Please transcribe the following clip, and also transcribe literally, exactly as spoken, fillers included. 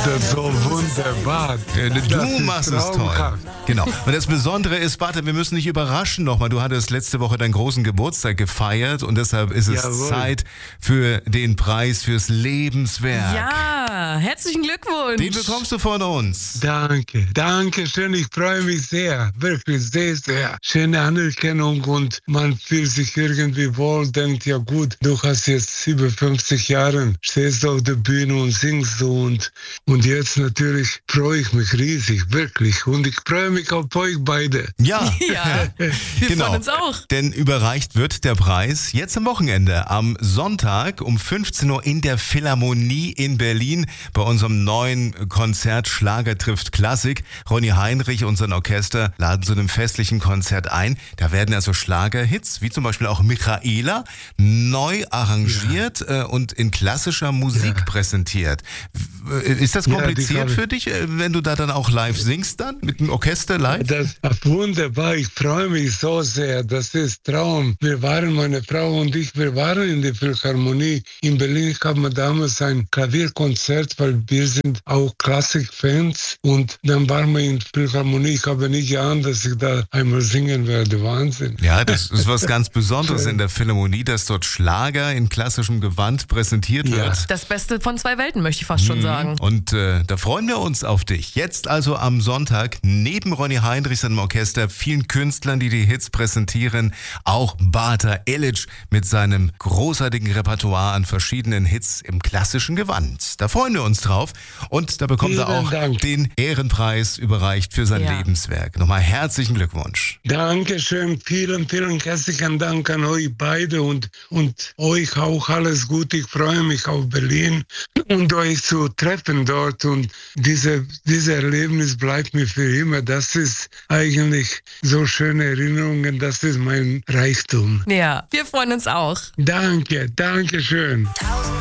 das so wunderbar. Du Das machst ist es toll. traumhaft. Genau. Und das Besondere ist, Barte, wir müssen dich überraschen nochmal. Du hattest letzte Woche deinen großen Geburtstag gefeiert und deshalb ist es Jawohl. Zeit für den Preis fürs Lebenswerk. Ja, herzlichen Glückwunsch. Den bekommst du von uns. Danke, danke schön. Ich freue mich sehr, wirklich sehr, sehr. Schöne Anerkennung und man fühlt sich irgendwie wohl, denkt, ja gut, du hast jetzt über fünfzig Jahre, stehst auf der Bühne und singst so und, und jetzt natürlich freue ich mich riesig, wirklich. Und ich freue mich auf euch beide. Ja, Ja, wir genau. freuen uns auch. Denn überreicht wird der Preis jetzt am Wochenende, am Sonntag um fünfzehn Uhr in der Philharmonie in Berlin bei unserem neuen Konzert Schlager trifft Klassik. Ronny Heinrich und sein Orchester laden zu einem festlichen Konzert ein. Da werden also Schlagerhits, wie zum Beispiel auch Michaela, neu arrangiert ja. äh, und in klassischer Musik ja. präsentiert. W- Ist das kompliziert ja, für dich, äh, wenn du da dann auch live singst dann, mit dem Orchester live? Das ist wunderbar, ich freue mich so sehr, das ist Traum. Wir waren, meine Frau und ich, wir waren in der Philharmonie in Berlin. Ich habe mir damals ein Klavierkonzert, weil wir sind auch Klassikfans und dann waren wir in der Philharmonie. Ich habe nicht geahnt, dass ich da einmal singen werde, Wahnsinn. Ja, das ist was ganz Besonderes in der Philharmonie, dass dort Schlager in klassischem Gewand präsentiert Ja. wird. Das Beste von zwei Welten, möchte ich fast schon sagen. Und äh, da freuen wir uns auf dich. Jetzt also am Sonntag neben Ronny Heinrich, seinem Orchester, vielen Künstlern, die die Hits präsentieren, auch Bata Elic mit seinem großartigen Repertoire an verschiedenen Hits im klassischen Gewand. Da freuen wir uns drauf. Und da bekommt Vielen er auch Dank. den Ehrenpreis überreicht für sein Ja. Lebenswerk. Nochmal herzlichen Glückwunsch. Dankeschön, vielen, vielen herzlichen Dank an euch beide und, und euch auch alles Gute. Ich freue mich auf Berlin und euch zu treffen dort und diese, dieses Erlebnis bleibt mir für immer. Das ist eigentlich so schöne Erinnerungen, das ist mein Reichtum. Ja, wir freuen uns auch. Danke, danke schön.